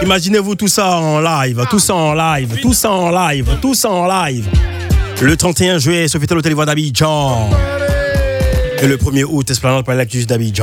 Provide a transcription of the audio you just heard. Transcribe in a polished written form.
Imaginez-vous tout ça en live, tout ça en live, tout ça en live, tout ça en live. Le 31 juillet, Sofitel Hôtel Ivoire d'Abidjan. Et le 1er août, Esplanade Palais d'Abidjan.